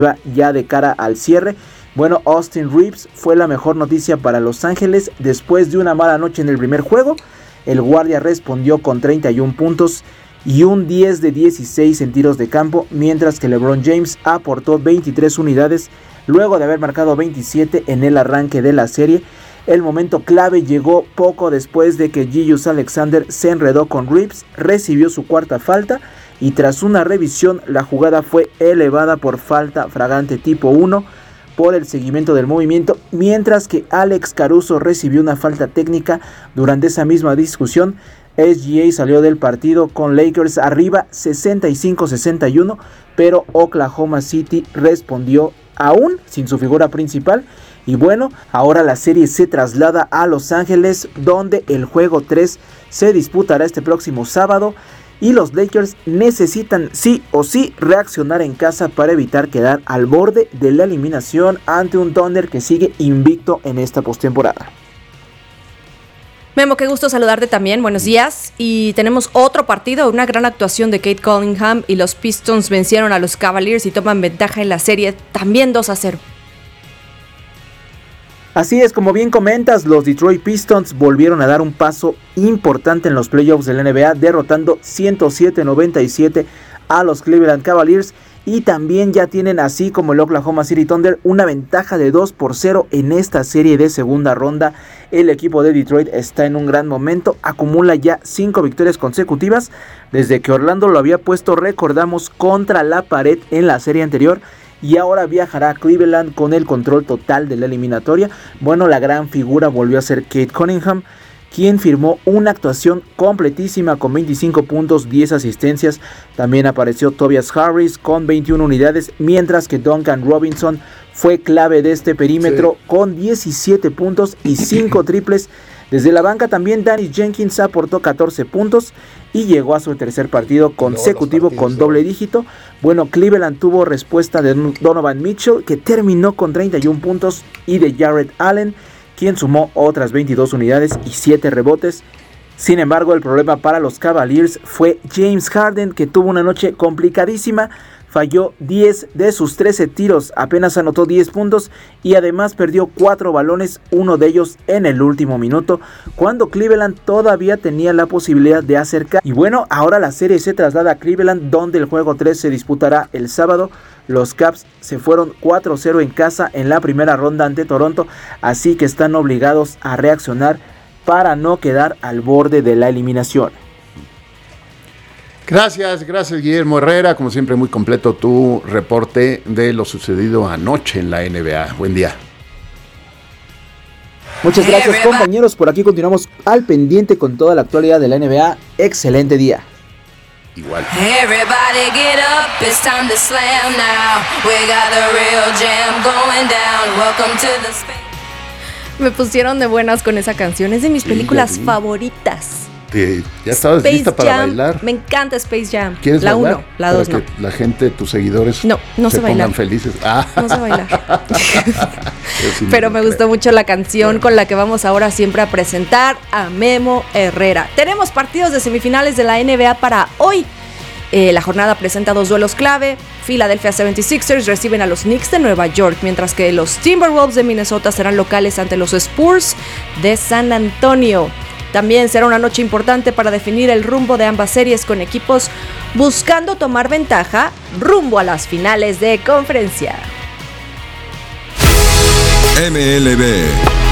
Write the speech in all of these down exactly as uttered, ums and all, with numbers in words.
ya de cara al cierre. Bueno, Austin Reeves fue la mejor noticia para Los Ángeles después de una mala noche en el primer juego. El guardia respondió con treinta y un puntos y un diez de dieciséis en tiros de campo, mientras que LeBron James aportó veintitrés unidades luego de haber marcado veintisiete en el arranque de la serie. El momento clave llegó poco después de que Gilgeous Alexander se enredó con Reeves, recibió su cuarta falta y tras una revisión la jugada fue elevada por falta flagrante tipo uno por el seguimiento del movimiento, mientras que Alex Caruso recibió una falta técnica. Durante esa misma discusión, S G A salió del partido con Lakers arriba sesenta y cinco a sesenta y uno, pero Oklahoma City respondió aún sin su figura principal. Y bueno, ahora la serie se traslada a Los Ángeles, donde el juego tres se disputará este próximo sábado. Y los Lakers necesitan sí o sí reaccionar en casa para evitar quedar al borde de la eliminación ante un Thunder que sigue invicto en esta postemporada. Memo, qué gusto saludarte también, buenos días. Y tenemos otro partido, una gran actuación de Cade Cunningham y los Pistons vencieron a los Cavaliers y toman ventaja en la serie, también dos a cero. Así es, como bien comentas, los Detroit Pistons volvieron a dar un paso importante en los playoffs de la N B A, derrotando ciento siete a noventa y siete a los Cleveland Cavaliers, y también ya tienen, así como el Oklahoma City Thunder, una ventaja de dos por cero en esta serie de segunda ronda. El equipo de Detroit está en un gran momento, acumula ya cinco victorias consecutivas desde que Orlando lo había puesto, recordamos, contra la pared en la serie anterior. Y ahora viajará a Cleveland con el control total de la eliminatoria. Bueno, la gran figura volvió a ser Cade Cunningham, quien firmó una actuación completísima con veinticinco puntos, diez asistencias. También apareció Tobias Harris con veintiuna unidades, mientras que Duncan Robinson fue clave de este perímetro sí. con diecisiete puntos y cinco triples. Desde la banca también Danny Jenkins aportó catorce puntos y llegó a su tercer partido consecutivo no, con doble dígito. Bueno, Cleveland tuvo respuesta de Donovan Mitchell, que terminó con treinta y un puntos, y de Jarrett Allen, quien sumó otras veintidós unidades y siete rebotes. Sin embargo, el problema para los Cavaliers fue James Harden, que tuvo una noche complicadísima. Falló diez de sus trece tiros, apenas anotó diez puntos y además perdió cuatro balones, uno de ellos en el último minuto, cuando Cleveland todavía tenía la posibilidad de acercar. Y bueno, ahora la serie se traslada a Cleveland, donde el juego tres se disputará el sábado. Los Cavs se fueron cuatro cero en casa en la primera ronda ante Toronto, así que están obligados a reaccionar para no quedar al borde de la eliminación. Gracias, gracias Guillermo Herrera, como siempre muy completo tu reporte de lo sucedido anoche en la N B A. Buen día. Muchas gracias compañeros, por aquí continuamos al pendiente con toda la actualidad de la N B A. Excelente día. Igual. Everybody get up, it's time to slam now. We got the real jam going down. Welcome to the space. Me pusieron de buenas con esa canción, es de mis películas sí, favoritas. Te, ¿Ya estabas Space lista para Jam, bailar? Me encanta Space Jam. ¿Quieres la bailar? uno, la dos no. Que la gente, tus seguidores, no, no se sé pongan bailar. felices. Ah. No sé bailar. sí Pero me gustó creo. mucho la canción bueno. con la que vamos ahora siempre a presentar a Memo Herrera. Tenemos partidos de semifinales de la N B A para hoy. Eh, la jornada presenta dos duelos clave. Philadelphia setenta y seis ers reciben a los Knicks de Nueva York, mientras que los Timberwolves de Minnesota serán locales ante los Spurs de San Antonio. También será una noche importante para definir el rumbo de ambas series, con equipos buscando tomar ventaja rumbo a las finales de conferencia. M L B.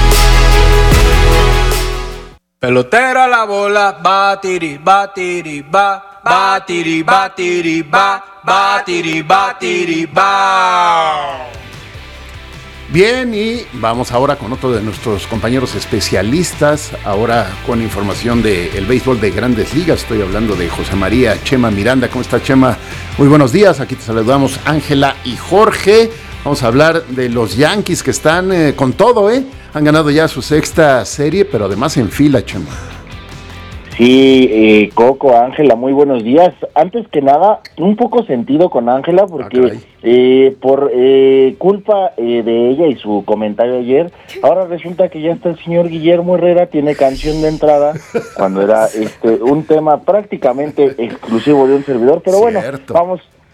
Pelotera la bola, batiri, batiri, ba, batiri, batiri, ba, batiri, batiri, ba. Bien, y vamos ahora con otro de nuestros compañeros especialistas, ahora con información del béisbol de Grandes Ligas. Estoy hablando de José María Chema Miranda. ¿Cómo está, Chema? Muy buenos días, aquí te saludamos Ángela y Jorge. Vamos a hablar de los Yankees, que están eh, con todo, ¿eh? Han ganado ya su sexta serie, pero además en fila, Chema. Sí, eh, Coco, Ángela, muy buenos días. Antes que nada, un poco sentido con Ángela, porque ah, eh, por eh, culpa eh, de ella y su comentario ayer, ahora resulta que ya está el señor Guillermo Herrera, tiene canción de entrada, cuando era este un tema prácticamente exclusivo de un servidor. Pero Cierto. bueno, vamos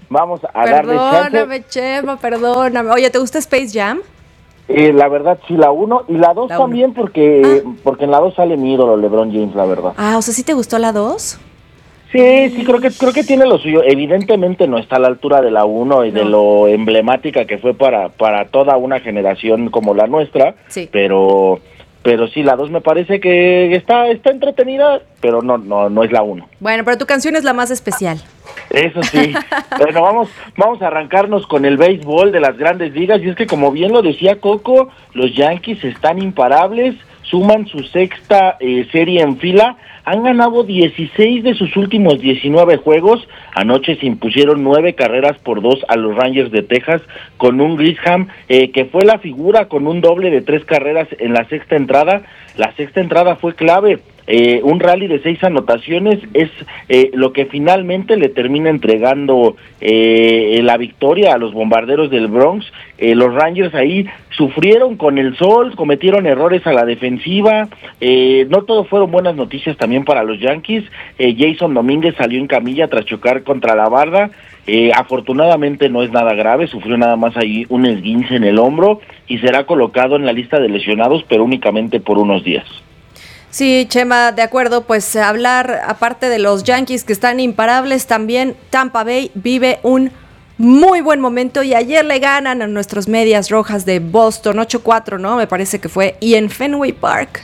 vamos a darle chance. Perdóname, Chema, perdóname. Oye, ¿te gusta Space Jam? Eh, la verdad, sí, la uno y la dos La también, uno. porque Ah. porque en la dos sale mi ídolo, LeBron James, la verdad. Ah, o sea, ¿sí te gustó la dos? Sí, sí, creo que creo que tiene lo suyo. Evidentemente no está a la altura de la uno y No. de lo emblemática que fue para para toda una generación como la nuestra, Sí. pero pero sí, la dos me parece que está está entretenida, pero no no no es la uno. Bueno, pero tu canción es la más especial. Eso sí. Bueno, vamos vamos a arrancarnos con el béisbol de las Grandes Ligas, y es que, como bien lo decía Coco, los Yankees están imparables, suman su sexta eh, serie en fila, han ganado dieciséis de sus últimos diecinueve juegos. Anoche se impusieron nueve carreras por dos a los Rangers de Texas, con un Grisham eh, que fue la figura con un doble de tres carreras en la sexta entrada. La sexta entrada fue clave. Eh, un rally de seis anotaciones es eh, lo que finalmente le termina entregando eh, la victoria a los Bombarderos del Bronx. Eh, los Rangers ahí sufrieron con el sol, cometieron errores a la defensiva, eh, no todo fueron buenas noticias también para los Yankees. eh, Jason Domínguez salió en camilla tras chocar contra la barda. Eh, afortunadamente no es nada grave, sufrió nada más ahí un esguince en el hombro y será colocado en la lista de lesionados, pero únicamente por unos días. Sí, Chema, de acuerdo, pues hablar, aparte de los Yankees que están imparables, también Tampa Bay vive un muy buen momento y ayer le ganan a nuestros Medias Rojas de Boston, ocho cuatro, ¿no? Me parece que fue, y en Fenway Park.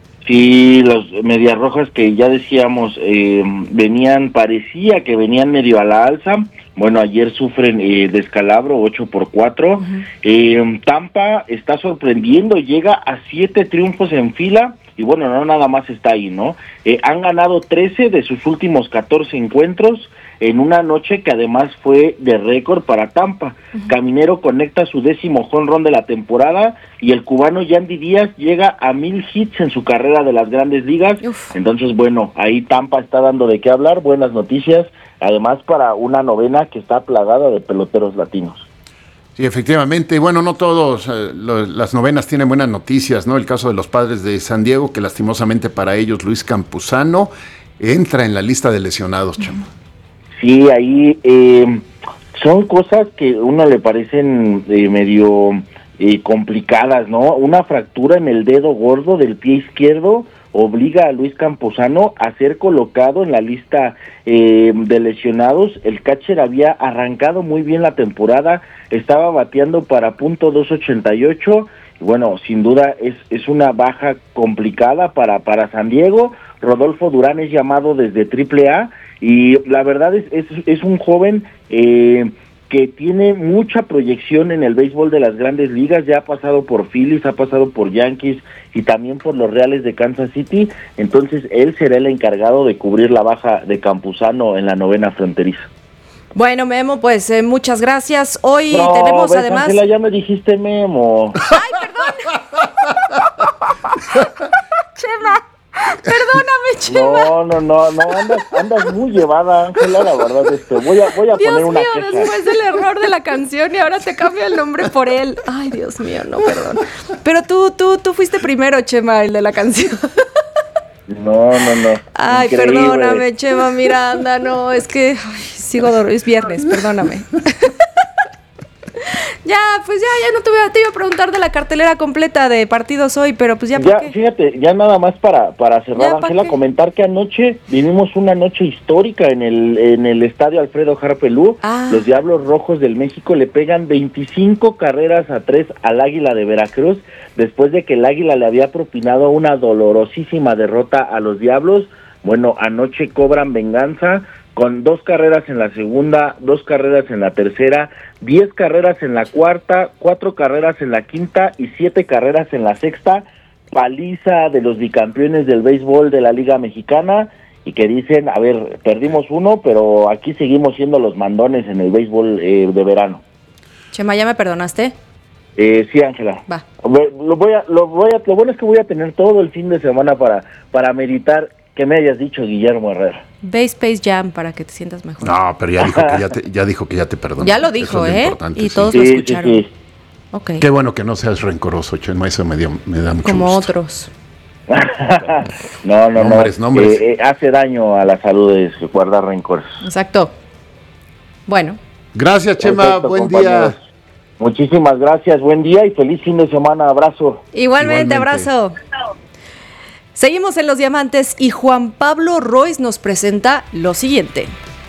Sí, los Medias Rojas que ya decíamos, eh, venían, parecía que venían medio a la alza. Bueno, ayer sufren eh, descalabro, ocho por cuatro. Uh-huh. eh, Tampa está sorprendiendo, llega a siete triunfos en fila. Y bueno, no nada más está ahí, ¿no? Eh, han ganado trece de sus últimos catorce encuentros en una noche que además fue de récord para Tampa. Uh-huh. Caminero conecta su décimo jonrón de la temporada y el cubano Yandy Díaz llega a mil hits en su carrera de las Grandes Ligas. Uf. Entonces, bueno, ahí Tampa está dando de qué hablar, buenas noticias, además para una novena que está plagada de peloteros latinos. Sí, efectivamente. Bueno, no todos eh, lo, las novenas tienen buenas noticias, ¿no? El caso de los Padres de San Diego, que lastimosamente para ellos Luis Campuzano entra en la lista de lesionados, Chema. Sí, ahí eh, son cosas que a uno le parecen eh, medio eh, complicadas, ¿no? Una fractura en el dedo gordo del pie izquierdo obliga a Luis Campuzano a ser colocado en la lista eh, de lesionados. El catcher había arrancado muy bien la temporada, estaba bateando para punto dos ochenta y ocho, y bueno, sin duda es es una baja complicada para para San Diego. Rodolfo Durán es llamado desde triple A y la verdad es es, es un joven eh, que tiene mucha proyección en el béisbol de las Grandes Ligas. Ya ha pasado por Phillies, ha pasado por Yankees y también por los Reales de Kansas City. Entonces él será el encargado de cubrir la baja de Campuzano en la novena fronteriza. Bueno, Memo, pues eh, muchas gracias. Hoy no, tenemos ves, además... Ángela, ya me dijiste Memo. ¡Ay, perdón! Chema, perdóname, Chema. No, no, no, no, andas, andas muy llevada, Ángela, la verdad, este, voy a, voy a Dios poner una mío, queja. después del error de la canción y ahora te cambia el nombre por él. Ay, Dios mío, no, perdón. Pero tú, tú, tú fuiste primero, Chema, el de la canción. No, no, no. Ay, Increíble. Perdóname, Chema Miranda, no, es que ay, sigo dormido, es viernes, perdóname. Ya, pues ya, ya no te, voy a, te iba a preguntar de la cartelera completa de partidos hoy, pero pues ya, ¿para Ya, qué? fíjate, ya nada más para para cerrar, Ángela, qué? comentar que anoche vivimos una noche histórica en el en el estadio Alfredo Harpelú. Ah. Los Diablos Rojos del México le pegan veinticinco carreras a tres al Águila de Veracruz, después de que el Águila le había propinado una dolorosísima derrota a los Diablos. Bueno, anoche cobran venganza con dos carreras en la segunda, dos carreras en la tercera, diez carreras en la cuarta, cuatro carreras en la quinta y siete carreras en la sexta. Paliza de los bicampeones del béisbol de la Liga Mexicana y que dicen, a ver, perdimos uno, pero aquí seguimos siendo los mandones en el béisbol eh, de verano. Chema, ¿ya me perdonaste? Eh, sí, Ángela. Va. Lo voy a, lo voy a, lo bueno es que voy a tener todo el fin de semana para, para meditar que me hayas dicho Guillermo Herrera. Ve Space Jam para que te sientas mejor. No, pero ya dijo que ya te, ya dijo que ya te perdonó. Ya lo dijo, Eso es lo ¿eh? importante, Y sí. todos Sí, lo sí, escucharon. sí. Okay. Qué bueno que no seas rencoroso, Chema, eso me, dio, me da mucho Como gusto. otros. no, no, Nombres, no. nombres. Eh, eh, hace daño a la salud de guardar rencores. Exacto. Bueno, Gracias, Chema. Perfecto, buen compañeros. día. Muchísimas gracias. Buen día y feliz fin de semana. Abrazo. Igualmente, Igualmente. abrazo. Seguimos en Los Diamantes y Juan Pablo Royce nos presenta lo siguiente.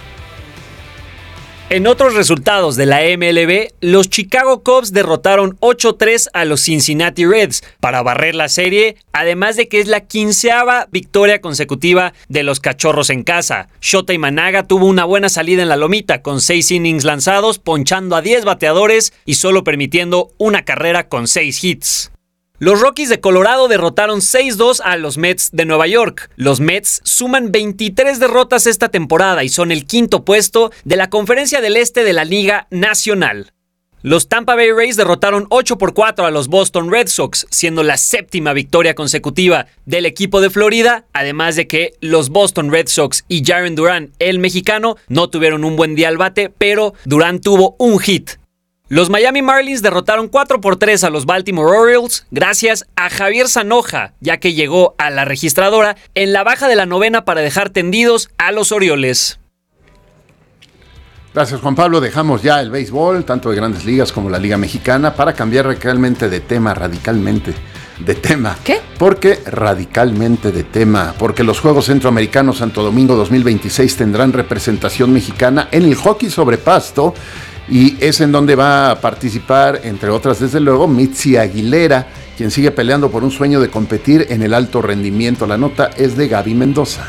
En otros resultados de la M L B, los Chicago Cubs derrotaron ocho tres a los Cincinnati Reds para barrer la serie, además de que es la quinceava victoria consecutiva de los Cachorros en casa. Shota Imanaga tuvo una buena salida en la lomita con seis innings lanzados, ponchando a diez bateadores y solo permitiendo una carrera con seis hits. Los Rockies de Colorado derrotaron seis dos a los Mets de Nueva York. Los Mets suman veintitrés derrotas esta temporada y son el quinto puesto de la Conferencia del Este de la Liga Nacional. Los Tampa Bay Rays derrotaron ocho por cuatro a los Boston Red Sox, siendo la séptima victoria consecutiva del equipo de Florida, además de que los Boston Red Sox y Jarren Duran, el mexicano, no tuvieron un buen día al bate, pero Duran tuvo un hit. Los Miami Marlins derrotaron cuatro por tres a los Baltimore Orioles gracias a Javier Zanoja, ya que llegó a la registradora en la baja de la novena para dejar tendidos a los Orioles. Gracias, Juan Pablo. Dejamos ya el béisbol, tanto de Grandes Ligas como la Liga Mexicana, para cambiar radicalmente de tema, radicalmente de tema. ¿Qué? Porque radicalmente de tema, porque los Juegos Centroamericanos Santo Domingo dos mil veintiséis tendrán representación mexicana en el hockey sobre pasto. Y es en donde va a participar, entre otras, desde luego, Mitzi Aguilera, quien sigue peleando por un sueño de competir en el alto rendimiento. La nota es de Gaby Mendoza.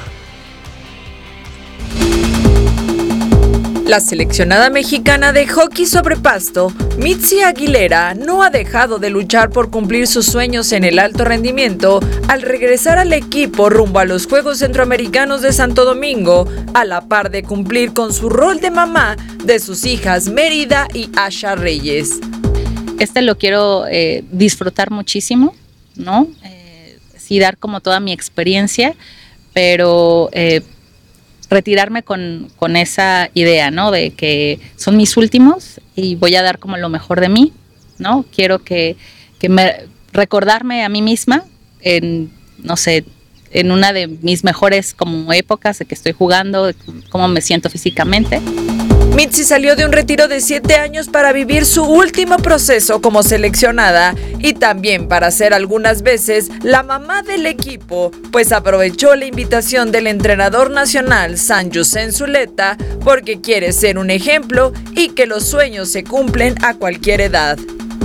La seleccionada mexicana de hockey sobre pasto, Mitzi Aguilera, no ha dejado de luchar por cumplir sus sueños en el alto rendimiento al regresar al equipo rumbo a los Juegos Centroamericanos de Santo Domingo, a la par de cumplir con su rol de mamá de sus hijas Mérida y Asha Reyes. Este lo quiero eh, disfrutar muchísimo, ¿no? Eh, sí, dar como toda mi experiencia, pero eh, retirarme con, con esa idea, ¿no? De que son mis últimos y voy a dar como lo mejor de mí, ¿no? Quiero que, que me, recordarme a mí misma en, no sé, en una de mis mejores como épocas de que estoy jugando, de cómo me siento físicamente. Mitzi salió de un retiro de siete años para vivir su último proceso como seleccionada y también para ser algunas veces la mamá del equipo, pues aprovechó la invitación del entrenador nacional San José Zuleta porque quiere ser un ejemplo y que los sueños se cumplen a cualquier edad.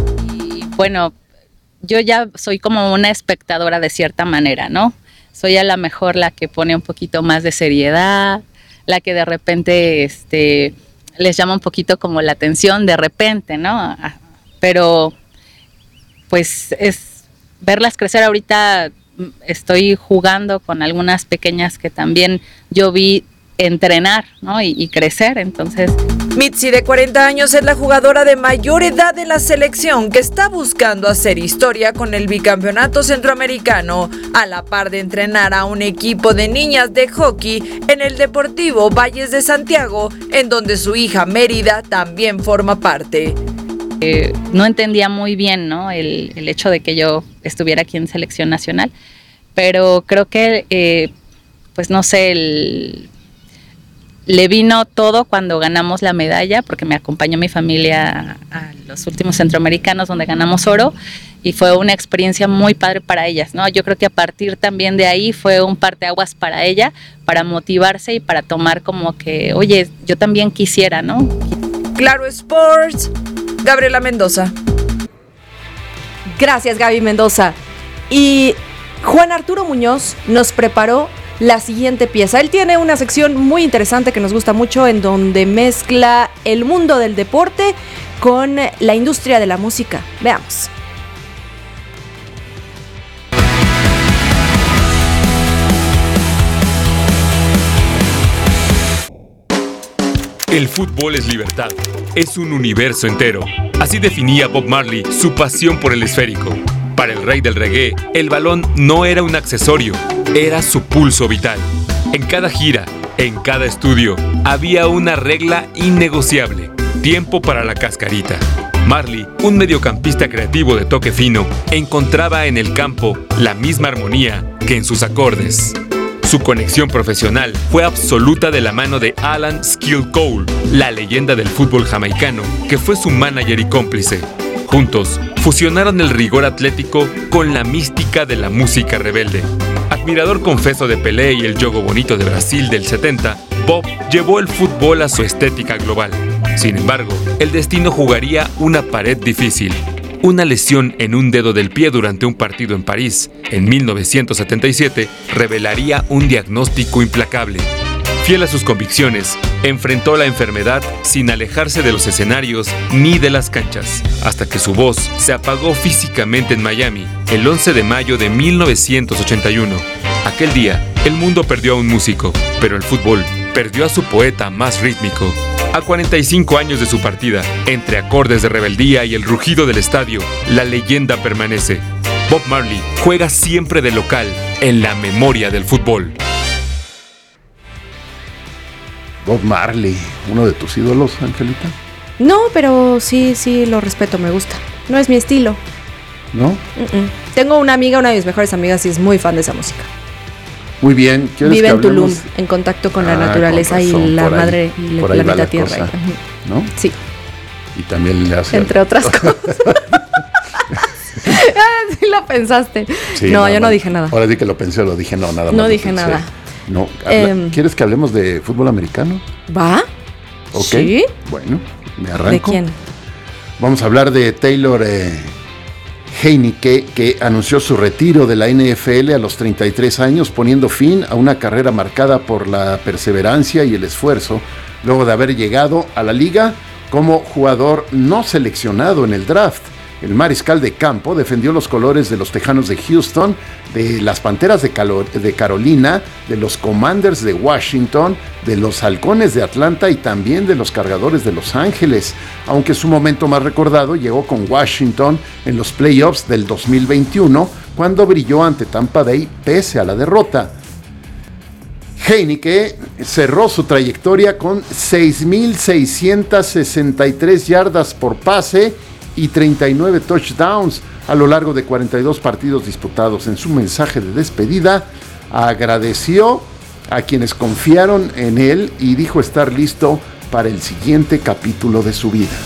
Y bueno, yo ya soy como una espectadora de cierta manera, ¿no? Soy a lo mejor la que pone un poquito más de seriedad, la que de repente este, les llama un poquito como la atención de repente, ¿no? Pero pues es verlas crecer. Ahorita estoy jugando con algunas pequeñas que también yo vi entrenar, ¿no? y, y crecer, entonces... Mitzi, de cuarenta años, es la jugadora de mayor edad de la selección que está buscando hacer historia con el bicampeonato centroamericano, a la par de entrenar a un equipo de niñas de hockey en el Deportivo Valles de Santiago, en donde su hija Mérida también forma parte. Eh, no entendía muy bien, ¿no? el, el hecho de que yo estuviera aquí en selección nacional, pero creo que, eh, pues no sé, el... le vino todo cuando ganamos la medalla, porque me acompañó mi familia a los últimos centroamericanos donde ganamos oro y fue una experiencia muy padre para ellas, ¿no? Yo creo que a partir también de ahí fue un parteaguas para ella, para motivarse y para tomar como que, oye, yo también quisiera, ¿no? Claro Sports, Gabriela Mendoza. Gracias, Gaby Mendoza. Y Juan Arturo Muñoz nos preparó la siguiente pieza. Él tiene una sección muy interesante que nos gusta mucho, en donde mezcla el mundo del deporte con la industria de la música. Veamos. El fútbol es libertad, es un universo entero. Así definía Bob Marley su pasión por el esférico. Para el rey del reggae, el balón no era un accesorio, era su pulso vital. En cada gira, en cada estudio, había una regla innegociable: tiempo para la cascarita. Marley, un mediocampista creativo de toque fino, encontraba en el campo la misma armonía que en sus acordes. Su conexión profesional fue absoluta de la mano de Alan Skill Cole, la leyenda del fútbol jamaicano, que fue su manager y cómplice. Juntos, fusionaron el rigor atlético con la mística de la música rebelde. Admirador confeso de Pelé y el Jogo Bonito de Brasil del setenta, Bob llevó el fútbol a su estética global. Sin embargo, el destino jugaría una pared difícil. Una lesión en un dedo del pie durante un partido en París, en mil novecientos setenta y siete, revelaría un diagnóstico implacable. Fiel a sus convicciones, enfrentó la enfermedad sin alejarse de los escenarios ni de las canchas, hasta que su voz se apagó físicamente en Miami, el once de mayo de mil novecientos ochenta y uno. Aquel día, el mundo perdió a un músico, pero el fútbol perdió a su poeta más rítmico. A cuarenta y cinco años de su partida, entre acordes de rebeldía y el rugido del estadio, la leyenda permanece. Bob Marley juega siempre de local en la memoria del fútbol. Bob Marley, uno de tus ídolos, Angelita. No, pero sí, sí, lo respeto, me gusta. No es mi estilo. ¿No? Uh-uh. Tengo una amiga, una de mis mejores amigas, y es muy fan de esa música. Muy bien. Vive en Tulum, en contacto con la ah, naturaleza con razón, y la madre y el planeta Tierra. Cosa, ¿no? Sí. Y también le hace... Entre otras cosas. Sí lo pensaste. Sí, no, no, yo no, no dije nada. Ahora sí que lo pensé, lo dije, no, nada más. No dije nada. No, habla, um, ¿quieres que hablemos de fútbol americano? ¿Va? Ok. ¿Sí? Bueno, me arranco. ¿De quién? Vamos a hablar de Taylor eh, Heinicke, que anunció su retiro de la N F L a los treinta y tres años, poniendo fin a una carrera marcada por la perseverancia y el esfuerzo, luego de haber llegado a la liga como jugador no seleccionado en el draft. El mariscal de campo defendió los colores de los Tejanos de Houston, de las Panteras de, Calo- de Carolina, de los Commanders de Washington, de los Halcones de Atlanta y también de los Cargadores de Los Ángeles, aunque su momento más recordado llegó con Washington en los playoffs del dos mil veintiuno, cuando brilló ante Tampa Bay pese a la derrota. Heinicke cerró su trayectoria con seis mil seiscientas sesenta y tres yardas por pase y treinta y nueve touchdowns a lo largo de cuarenta y dos partidos disputados. En su mensaje de despedida, agradeció a quienes confiaron en él y dijo estar listo para el siguiente capítulo de su vida.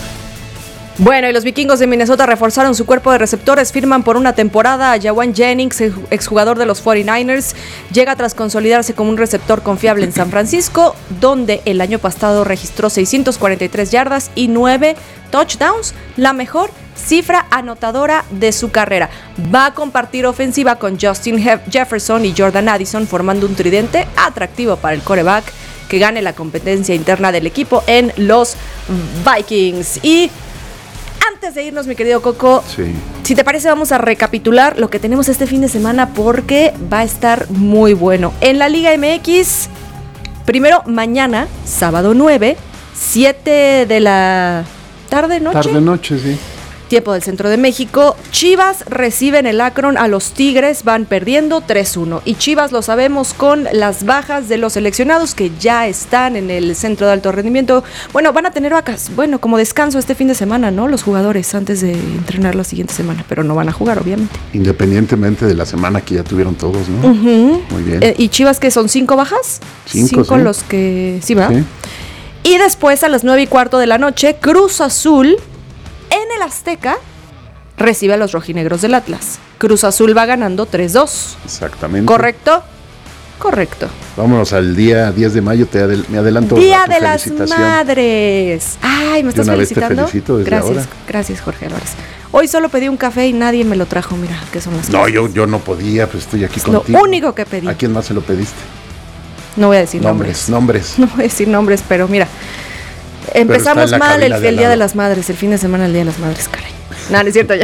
Bueno, y los vikingos de Minnesota reforzaron su cuerpo de receptores, firman por una temporada a Jawan Jennings, exjugador de los cuarenta y nueve ers, llega tras consolidarse como un receptor confiable en San Francisco, donde el año pasado registró seiscientas cuarenta y tres yardas y nueve touchdowns, la mejor cifra anotadora de su carrera. Va a compartir ofensiva con Justin Jefferson y Jordan Addison, formando un tridente atractivo para el quarterback que gane la competencia interna del equipo en los Vikings. Y antes de irnos, mi querido Coco, sí. si te parece, vamos a recapitular lo que tenemos este fin de semana porque va a estar muy bueno. En la Liga M X, primero mañana, sábado nueve, siete de la tarde, noche. Tarde, noche, sí. Tiempo del centro de México. Chivas reciben el Akron a los Tigres, van perdiendo tres uno. Y Chivas lo sabemos con las bajas de los seleccionados que ya están en el centro de alto rendimiento. Bueno, van a tener vacas, bueno, como descanso este fin de semana, ¿no? Los jugadores antes de entrenar la siguiente semana, pero no van a jugar, obviamente. Independientemente de la semana que ya tuvieron todos, ¿no? Uh-huh. Muy bien. Eh, ¿Y Chivas que son cinco bajas? Cinco, Cinco sí. los que... Sí, va. Sí. Y después a las nueve y cuarto de la noche, Cruz Azul en el Azteca recibe a los rojinegros del Atlas. Cruz Azul va ganando tres dos. Exactamente. ¿Correcto? Correcto. Vámonos al día diez de mayo, te adel- me adelanto. Día de las Madres. Ay, ¿me estás De una vez te felicitando? felicito desde gracias, ahora. gracias, Jorge Álvarez. Hoy solo pedí un café y nadie me lo trajo, mira, que son las No, cosas. yo, yo no podía, pues estoy aquí Es contigo. lo único que pedí. ¿A quién más se lo pediste? No voy a decir nombres. Nombres, nombres. No voy a decir nombres, pero mira, empezamos está en la mal el, cabina de el al Día de lado. las Madres, el fin de semana el Día de las Madres, caray. No, no es cierto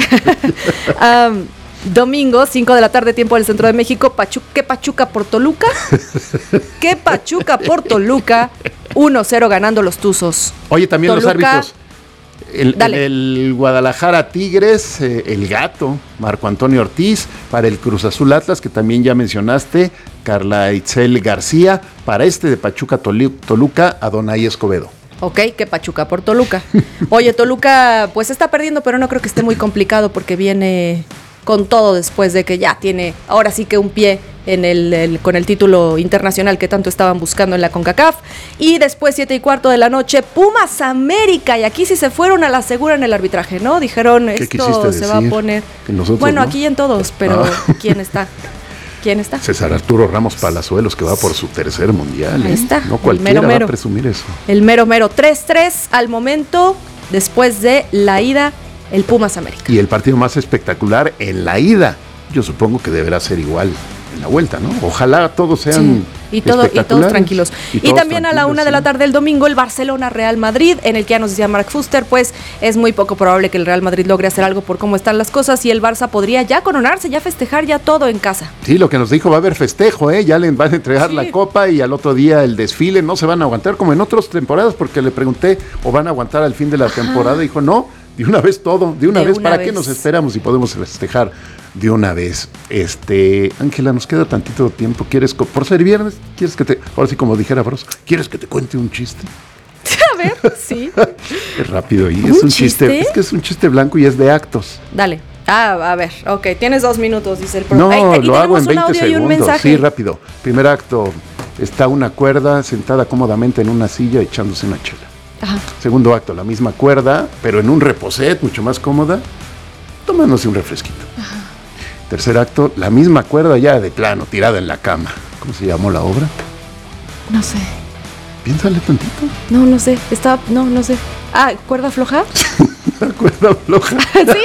ya. um, domingo, cinco de la tarde, tiempo del centro de México. Pachu- ¿Qué Pachuca por Toluca? ¿Qué Pachuca por Toluca? uno cero ganando los Tuzos. Oye, también Toluca, los árbitros. El, Dale. el, el Guadalajara Tigres, eh, el Gato, Marco Antonio Ortiz, para el Cruz Azul Atlas, que también ya mencionaste, Carla Itzel García, para este de Pachuca Tolu- Toluca, Adonai Escobedo. Ok, que Pachuca por Toluca. Oye, Toluca pues está perdiendo, pero no creo que esté muy complicado porque viene con todo después de que ya tiene ahora sí que un pie en el, el con el título internacional que tanto estaban buscando en la CONCACAF. Y después siete y cuarto de la noche, Pumas América, y aquí sí se fueron a la segura en el arbitraje, ¿no? Dijeron, esto se va a poner... Nosotros, bueno, ¿no? Aquí en todos, pero ah. ¿quién está? ¿Quién está? César Arturo Ramos Palazuelos, que va por su tercer mundial. Ahí ¿eh? está. No cualquiera mero, mero. va a presumir eso. El mero mero. tres tres al momento, después de la ida, el Pumas América. Y el partido más espectacular en la ida, yo supongo que deberá ser igual en la vuelta, ¿no? Ojalá todos sean sí. y, todo, y todos tranquilos. Y, y todos también tranquilos, a la una sí. de la tarde del domingo, el Barcelona-Real Madrid, en el que ya nos decía Mark Fuster, pues es muy poco probable que el Real Madrid logre hacer algo por cómo están las cosas, y el Barça podría ya coronarse, ya festejar ya todo en casa. Sí, lo que nos dijo, va a haber festejo, ¿eh? Ya le van a entregar sí. la copa y al otro día el desfile. No se van a aguantar como en otras temporadas, porque le pregunté, ¿o van a aguantar al fin de la Ajá. temporada? Y dijo, no, de una vez todo, de una de vez, una ¿para vez. qué nos esperamos y podemos festejar de una vez? Este, Ángela, nos queda tantito tiempo. ¿Quieres, por ser viernes, quieres que te, ahora sí como dijera Bros, ¿quieres que te cuente un chiste? A ver, sí. Es rápido y ¿Un es un chiste? chiste, es que es un chiste blanco y es de actos. Dale. Ah, a ver, ok, tienes dos minutos, dice el programa. No, Ay, lo hago en veinte y un segundos. mensaje. Sí, rápido. Primer acto, está una cuerda sentada cómodamente en una silla echándose una chela. Ajá. Segundo acto, la misma cuerda, pero en un reposet mucho más cómoda, tomándose un refresquito. Ajá. Tercer acto, la misma cuerda ya de plano, tirada en la cama. ¿Cómo se llamó la obra? No sé. Piénsale tantito. No, no sé. Está, no, no sé. Ah, ¿cuerda floja? La cuerda floja. ¿Sí?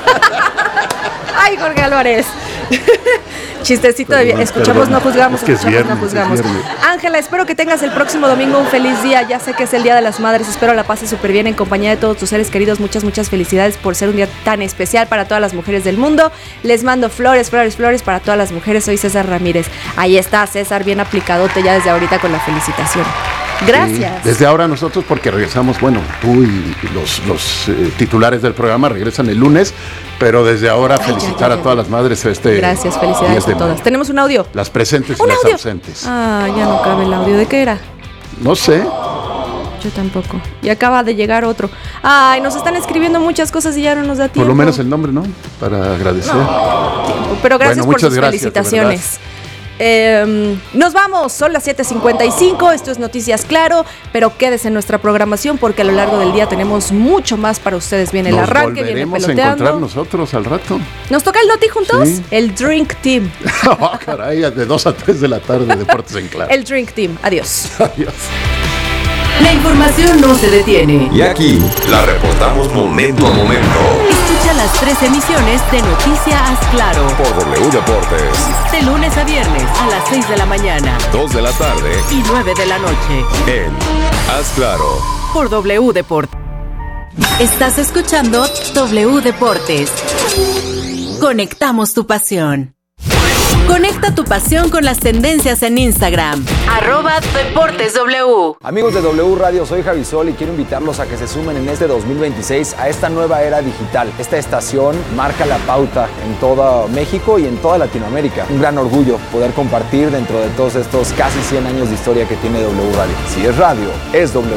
Ay, Jorge Álvarez. Chistecito de bien. Escuchamos, perdón. no juzgamos, es que escuchamos, viernes, no juzgamos. Ángela, espero que tengas el próximo domingo un feliz día. Ya sé que es el Día de las Madres. Espero la pases súper bien en compañía de todos tus seres queridos. Muchas, muchas felicidades por ser un día tan especial para todas las mujeres del mundo. Les mando flores, flores, flores para todas las mujeres. Soy César Ramírez. Ahí está, César, bien aplicadote ya desde ahorita con la felicitación. Gracias. Sí, desde ahora nosotros, porque regresamos, bueno, tú y los, los eh, titulares del programa regresan el lunes, pero desde ahora Ay, felicitar ya, ya, ya. a todas las madres este Gracias, felicidades a todas. Tenemos un audio. Las presentes ¿Un y las audio? ausentes. Ah, ya no cabe el audio. ¿De qué era? No sé. Yo tampoco. Y acaba de llegar otro. Ay, nos están escribiendo muchas cosas y ya no nos da tiempo. Por lo menos el nombre, ¿no? Para agradecer. No, tiempo. Pero gracias bueno, por sus gracias, felicitaciones. Eh, nos vamos, son las siete cincuenta y cinco, esto es Noticias Claro, pero quédese en nuestra programación porque a lo largo del día tenemos mucho más para ustedes. Viene el nos arranque, viene peloteando. Nos volveremos a encontrar nosotros al rato. ¿Nos toca el Noti juntos? Sí. El Drink Team. Oh, caray, de dos a tres de la tarde, Deportes en Claro. El Drink Team, adiós. Adiós. La información no se detiene. Y aquí la reportamos momento a momento. Escucha las tres emisiones de Noticias Claro. Por W Deportes. De lunes a viernes a las seis de la mañana. dos de la tarde. Y nueve de la noche. En Haz Claro. Por W Deportes. Estás escuchando W Deportes. Conectamos tu pasión. Conecta tu pasión con las tendencias en Instagram. Arroba Deportes W. Amigos de W Radio, soy Javi Sol y quiero invitarlos a que se sumen en este dos mil veintiséis a esta nueva era digital. Esta estación marca la pauta en todo México y en toda Latinoamérica. Un gran orgullo poder compartir dentro de todos estos casi cien años de historia que tiene W Radio. Si es radio, es W.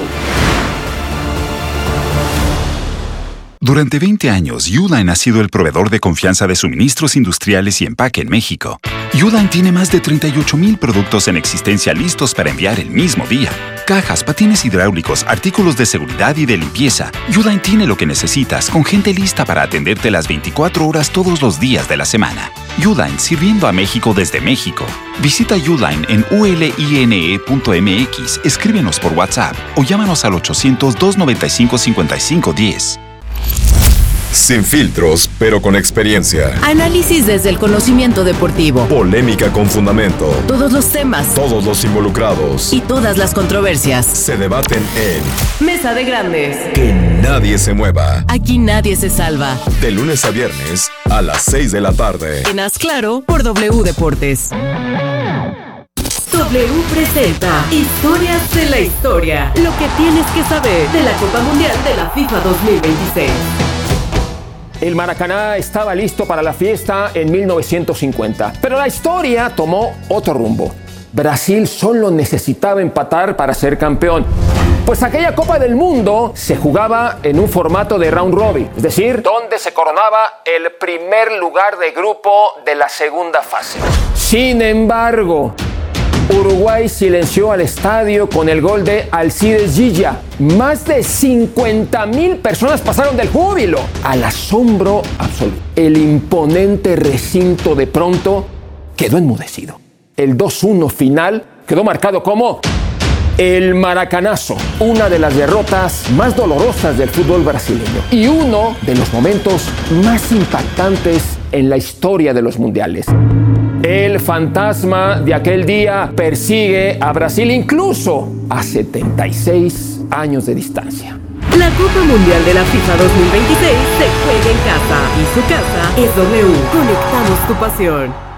Durante veinte años, Uline ha sido el proveedor de confianza de suministros industriales y empaque en México. Uline tiene más de treinta y ocho mil productos en existencia listos para enviar el mismo día. Cajas, patines hidráulicos, artículos de seguridad y de limpieza. Uline tiene lo que necesitas, con gente lista para atenderte las veinticuatro horas todos los días de la semana. Uline, sirviendo a México desde México. Visita Uline en u l i n e punto m x, escríbenos por WhatsApp o llámanos al ochocientos, doscientos noventa y cinco, cincuenta y cinco diez. Sin filtros, pero con experiencia. Análisis desde el conocimiento deportivo. Polémica con fundamento. Todos los temas. Todos los involucrados. Y todas las controversias. Se debaten en Mesa de Grandes. Que nadie se mueva. Aquí nadie se salva. De lunes a viernes a las seis de la tarde. En Haz Claro por W Deportes. W presenta Historias de la Historia. Lo que tienes que saber de la Copa Mundial de la FIFA dos mil veintiséis. El Maracaná estaba listo para la fiesta en mil novecientos cincuenta, pero la historia tomó otro rumbo. Brasil solo necesitaba empatar para ser campeón. Pues aquella Copa del Mundo se jugaba en un formato de round robin, es decir, donde se coronaba el primer lugar de grupo de la segunda fase. Sin embargo, Uruguay silenció al estadio con el gol de Alcides Gilla. Más de cincuenta mil personas pasaron del júbilo al asombro absoluto. El imponente recinto de pronto quedó enmudecido. El dos uno final quedó marcado como el Maracanazo, una de las derrotas más dolorosas del fútbol brasileño y uno de los momentos más impactantes en la historia de los mundiales. El fantasma de aquel día persigue a Brasil incluso a setenta y seis años de distancia. La Copa Mundial de la FIFA dos mil veintiséis se juega en casa y su casa es W. Conectamos tu pasión.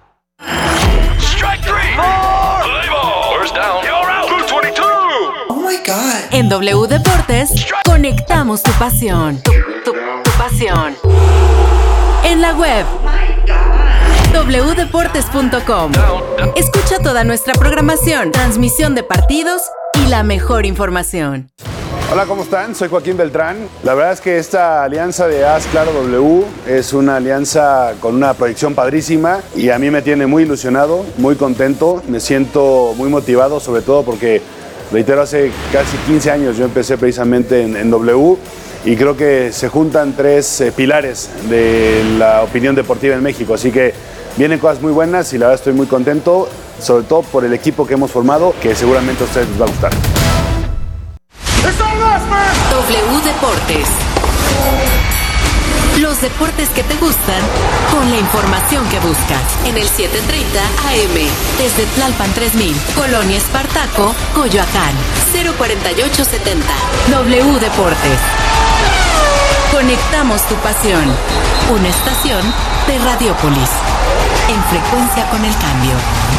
En W Deportes, conectamos tu pasión. Tu, tu, tu pasión. En la web, doble u deportes punto com. Escucha toda nuestra programación, transmisión de partidos y la mejor información. Hola, ¿cómo están? Soy Joaquín Beltrán. La verdad es que esta alianza de Haz Claro W es una alianza con una proyección padrísima y a mí me tiene muy ilusionado, muy contento. Me siento muy motivado, sobre todo porque, reitero, hace casi quince años yo empecé precisamente en, en W y creo que se juntan tres eh, pilares de la opinión deportiva en México. Así que vienen cosas muy buenas y la verdad estoy muy contento, sobre todo por el equipo que hemos formado, que seguramente a ustedes les va a gustar. W Deportes. Los deportes que te gustan con la información que buscas. En el siete treinta A M, desde Tlalpan tres mil, Colonia Espartaco, Coyoacán, cero cuarenta y ocho setenta. W Deportes. Conectamos tu pasión. Una estación de Radiópolis. En frecuencia con el cambio.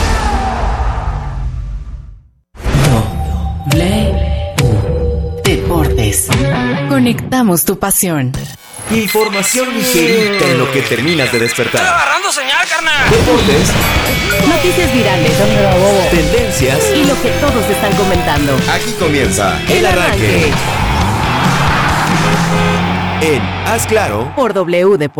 W Deportes. Conectamos tu pasión. Información ligerita en lo que terminas de despertar. ¡Estoy agarrando señal, carnal! Deportes. Noticias virales. Tendencias. Y lo que todos están comentando. Aquí comienza El Arranque. En Haz Claro. Por W Deportes.